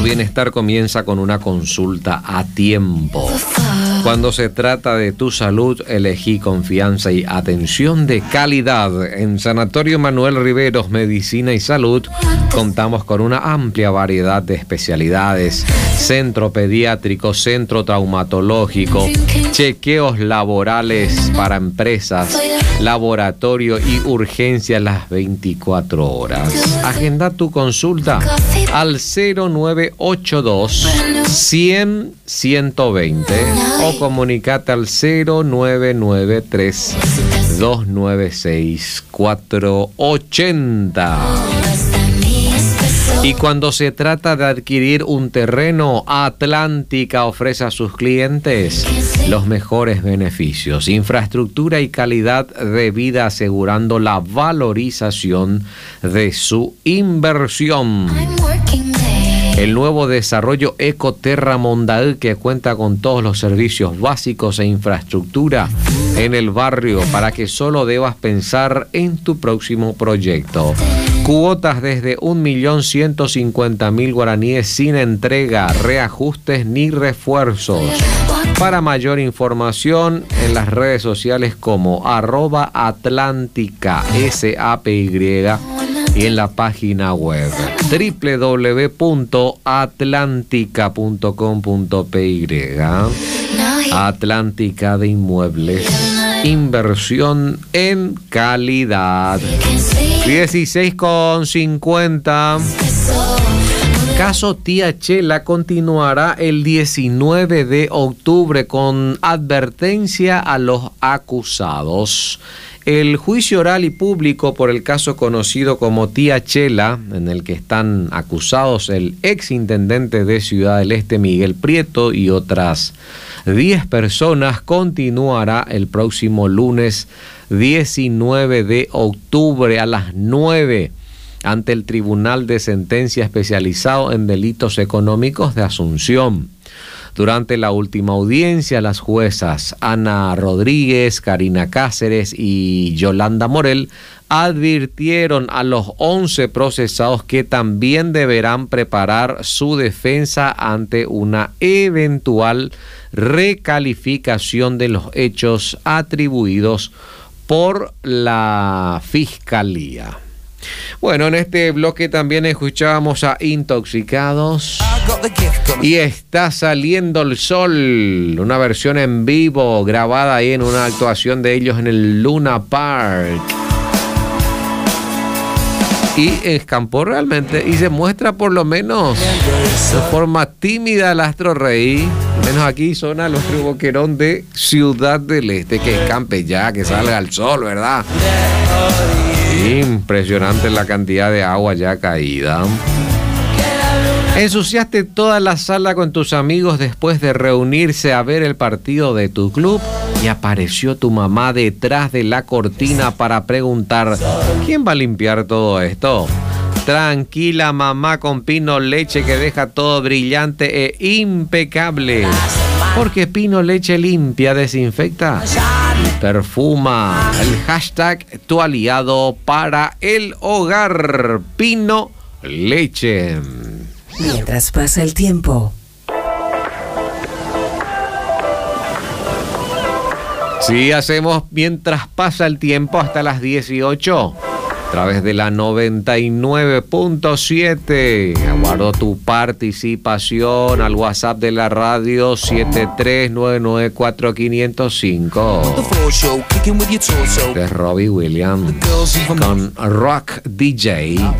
Tu bienestar comienza con una consulta a tiempo. Cuando se trata de tu salud, elegí confianza y atención de calidad. En Sanatorio Manuel Riveros, Medicina y Salud, contamos con una amplia variedad de especialidades. Centro pediátrico, centro traumatológico, chequeos laborales para empresas, laboratorio y urgencias las 24 horas. Agenda tu consulta al 0982 100 120 o comunicate al 0993 296 480. Y cuando se trata de adquirir un terreno, Atlántica ofrece a sus clientes los mejores beneficios, infraestructura y calidad de vida, asegurando la valorización de su inversión. El nuevo desarrollo Ecoterra Mondaú, que cuenta con todos los servicios básicos e infraestructura en el barrio para que solo debas pensar en tu próximo proyecto. Cuotas desde 1.150.000 guaraníes sin entrega, reajustes ni refuerzos. Para mayor información en las redes sociales como @Atlántica SAPY y en la página web www.atlantica.com.py. Atlántica de Inmuebles, inversión en calidad. 16:50. Caso Tía Chela continuará el 19 de octubre con advertencia a los acusados. El juicio oral y público por el caso conocido como Tía Chela, en el que están acusados el exintendente de Ciudad del Este, Miguel Prieto, y otras 10 personas, continuará el próximo lunes 19 de octubre a las 9 ante el Tribunal de Sentencia Especializado en Delitos Económicos de Asunción. Durante la última audiencia, las juezas Ana Rodríguez, Karina Cáceres y Yolanda Morel advirtieron a los 11 procesados que también deberán preparar su defensa ante una eventual recalificación de los hechos atribuidos por la Fiscalía. Bueno, en este bloque también escuchábamos a Intoxicados y Está Saliendo el Sol, una versión en vivo grabada ahí en una actuación de ellos en el Luna Park. Y escampó realmente y se muestra por lo menos de forma tímida el Astro Rey. Al menos aquí zona los Boquerón de Ciudad del Este, que escampe ya, que salga el sol, ¿verdad? Impresionante la cantidad de agua ya caída. ¿Ensuciaste toda la sala con tus amigos después de reunirse a ver el partido de tu club? Y apareció tu mamá detrás de la cortina para preguntar: ¿quién va a limpiar todo esto? Tranquila, mamá, con Pino Leche, que deja todo brillante e impecable. Porque Pino Leche limpia, desinfecta, perfuma. El hashtag tu aliado para el hogar, Pino Leche. Mientras pasa el tiempo. Sí, hacemos mientras pasa el tiempo hasta las 18. A través de la 99.7. Aguardo tu participación al WhatsApp de la radio 73994-505. De Robbie Williams con Rock DJ.